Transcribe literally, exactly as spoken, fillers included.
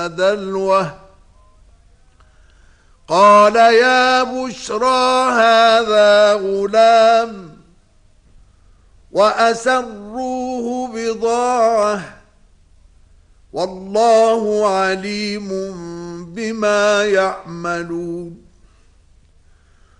دلوه قال يا بشرى هذا غلام وأسروه بضاعة والله عليم بما يعملون